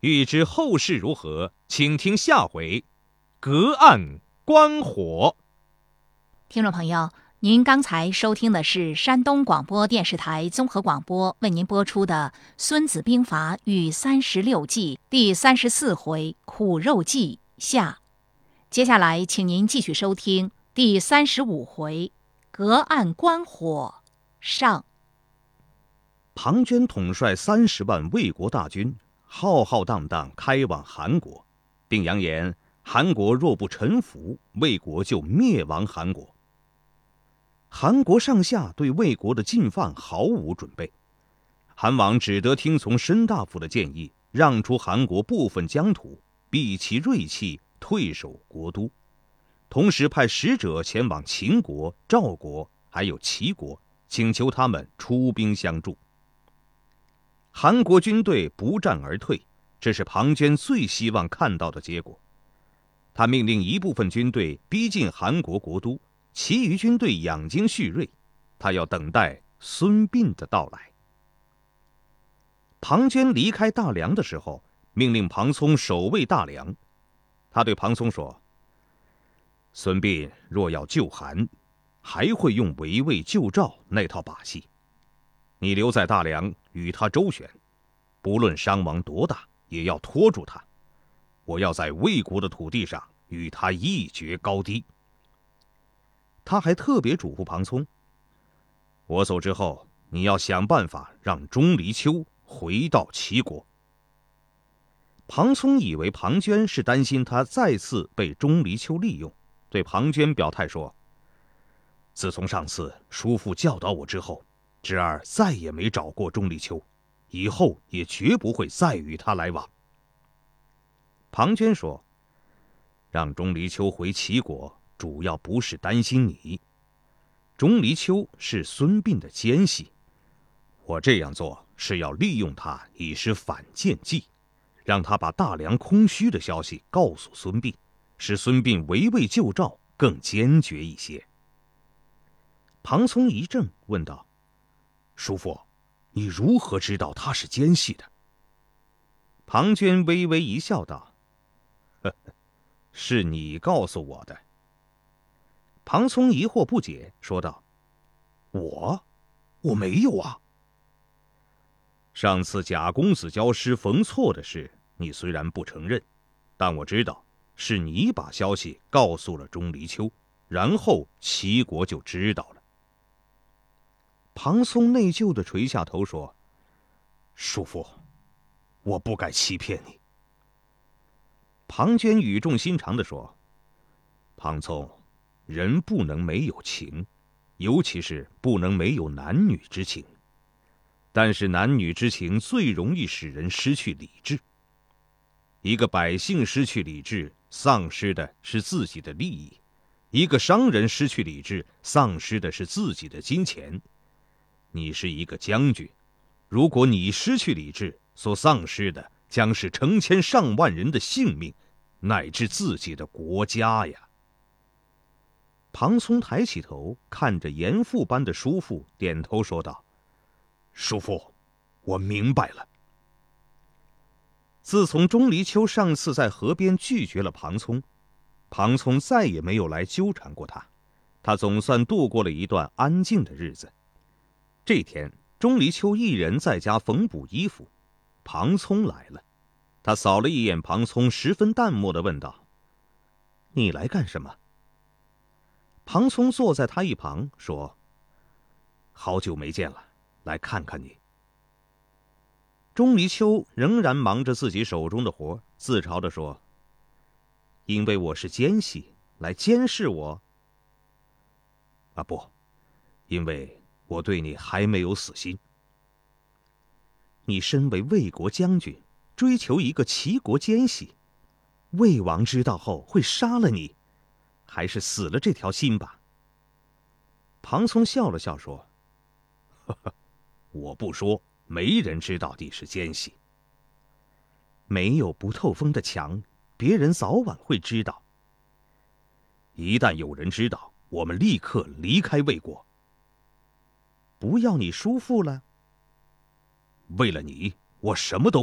欲知后事如何，请听下回隔岸观火。 听众朋友，您刚才收听的是山东广播电视台综合广播为您播出的《孙子兵法·与36计》第34回苦肉计下。接下来，请您继续收听第35回隔岸观火上。 庞涓统帅30万魏国大军，浩浩荡荡开往韩国，并扬言韩国若不臣服，魏国就灭亡韩国。韩国上下对魏国的进犯毫无准备，韩王只得听从申大夫的建议，让出韩国部分疆土，避其锐气，退守国都，同时派使者前往秦国、赵国还有齐国，请求他们出兵相助。韩国军队不战而退，这是庞涓最希望看到的结果。他命令一部分军队逼近韩国国都，其余军队养精蓄锐，他要等待孙膑的到来。庞涓离开大梁的时候，命令庞聪守卫大梁。他对庞聪说：孙膑若要救韩，还会用围魏救赵那套把戏。你留在大梁与他周旋，不论伤亡多大，也要拖住他。我要在魏国的土地上与他一决高低。他还特别嘱咐庞聪：我走之后，你要想办法让钟离丘回到齐国。庞聪以为庞涓是担心他再次被钟离丘利用，对庞涓表态说：自从上次叔父教导我之后，侄儿再也没找过钟离丘，以后也绝不会再与他来往。庞涓说：让钟离丘回齐国，主要不是担心你。钟离丘是孙膑的奸细，我这样做是要利用他以使反间计，让他把大梁空虚的消息告诉孙膑，使孙膑围魏救赵更坚决一些。庞聪一怔，问道：叔父，你如何知道他是奸细的？庞涓微微一笑道：呵呵，是你告诉我的。庞聪疑惑不解，说道：我没有啊。上次贾公子教师冯错的事，你虽然不承认，但我知道是你把消息告诉了钟离丘，然后齐国就知道了。庞松内疚地垂下头说：叔父，我不该欺骗你。庞涓语重心长地说：庞聪，人不能没有情，尤其是不能没有男女之情。但是男女之情最容易使人失去理智。一个百姓失去理智，丧失的是自己的利益；一个商人失去理智，丧失的是自己的金钱。你是一个将军，如果你失去理智，所丧失的将是成千上万人的性命，乃至自己的国家呀。庞聪抬起头，看着严父般的叔父，点头说道：叔父，我明白了。自从钟离丘上次在河边拒绝了庞聪，庞聪再也没有来纠缠过他，他总算度过了一段安静的日子。这天，钟离丘一人在家缝补衣服，庞聪来了。他扫了一眼庞聪，十分淡漠地问道：你来干什么？庞聪坐在他一旁说：好久没见了，来看看你。钟离丘仍然忙着自己手中的活，自嘲地说：因为我是奸细，来监视我？啊不，因为我对你还没有死心。你身为魏国将军，追求一个齐国奸细，魏王知道后会杀了你，还是死了这条心吧。庞聪笑了笑说：呵呵，我不说，没人知道你是奸细。没有不透风的墙，别人早晚会知道。一旦有人知道，我们立刻离开魏国。不要你叔父了？为了你，我什么都